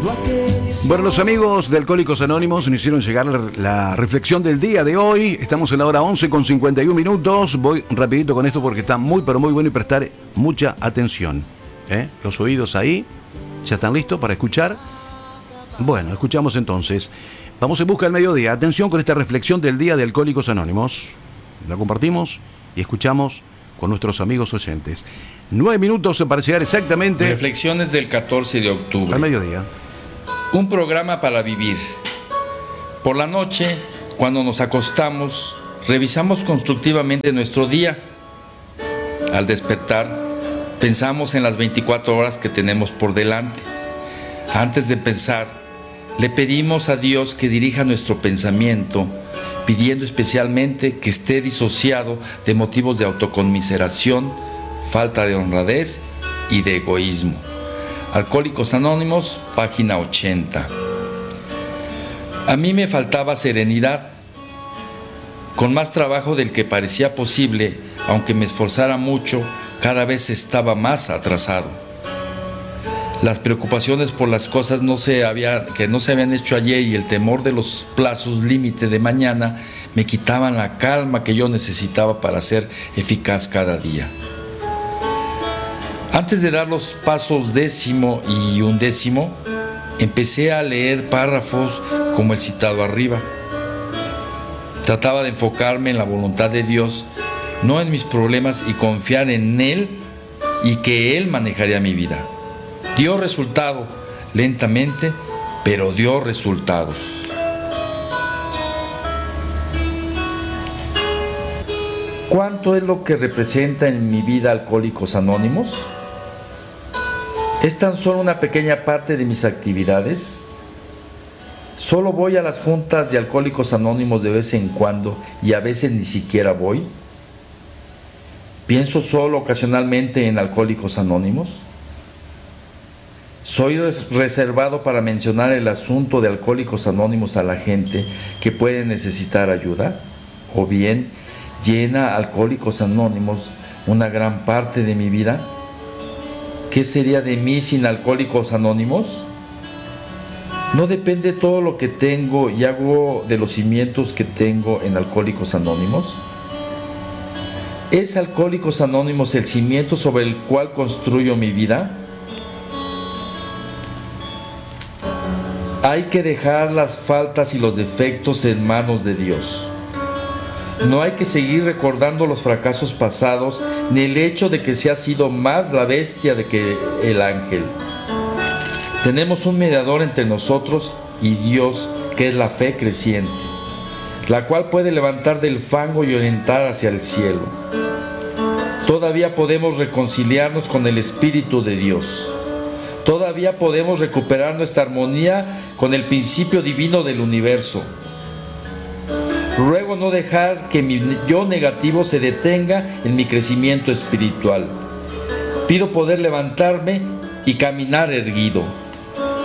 Bueno, los amigos de Alcohólicos Anónimos nos hicieron llegar la reflexión del día de hoy. Estamos en la hora 11 con 51 minutos. Voy rapidito con esto porque está muy, pero muy bueno y prestar mucha atención. Los oídos ahí, ¿ya están listos para escuchar? Bueno, escuchamos entonces. Vamos en busca del mediodía. Atención con esta reflexión del día de Alcohólicos Anónimos. La compartimos y escuchamos con nuestros amigos oyentes. 9 minutos para llegar exactamente. Reflexiones del 14 de octubre. Al mediodía. Un programa para vivir. Por la noche, cuando nos acostamos, revisamos constructivamente nuestro día. Al despertar, pensamos en las 24 horas que tenemos por delante. Antes de pensar, le pedimos a Dios que dirija nuestro pensamiento, pidiendo especialmente que esté disociado de motivos de autoconmiseración, falta de honradez y de egoísmo. Alcohólicos Anónimos, página 80. A mí me faltaba serenidad. Con más trabajo del que parecía posible, aunque me esforzara mucho, cada vez estaba más atrasado. Las preocupaciones por las cosas que no se habían hecho ayer y el temor de los plazos límite de mañana me quitaban la calma que yo necesitaba para ser eficaz cada día. Antes de dar los pasos 10º y 11º, empecé a leer párrafos como el citado arriba. Trataba de enfocarme en la voluntad de Dios, no en mis problemas, y confiar en Él y que Él manejaría mi vida. Dio resultado, lentamente, pero dio resultados. ¿Cuánto es lo que representa en mi vida Alcohólicos Anónimos? ¿Es tan solo una pequeña parte de mis actividades? ¿Solo voy a las juntas de Alcohólicos Anónimos de vez en cuando y a veces ni siquiera voy? ¿Pienso solo ocasionalmente en Alcohólicos Anónimos? ¿Soy reservado para mencionar el asunto de Alcohólicos Anónimos a la gente que puede necesitar ayuda? ¿O bien llena Alcohólicos Anónimos una gran parte de mi vida? ¿Qué sería de mí sin Alcohólicos Anónimos? ¿No depende todo lo que tengo y hago de los cimientos que tengo en Alcohólicos Anónimos? ¿Es Alcohólicos Anónimos el cimiento sobre el cual construyo mi vida? Hay que dejar las faltas y los defectos en manos de Dios. No hay que seguir recordando los fracasos pasados, ni el hecho de que se ha sido más la bestia de que el ángel. Tenemos un mediador entre nosotros y Dios, que es la fe creciente, la cual puede levantar del fango y orientar hacia el cielo. Todavía podemos reconciliarnos con el Espíritu de Dios. Todavía podemos recuperar nuestra armonía con el principio divino del universo. Ruego no dejar que mi yo negativo se detenga en mi crecimiento espiritual. Pido poder levantarme y caminar erguido.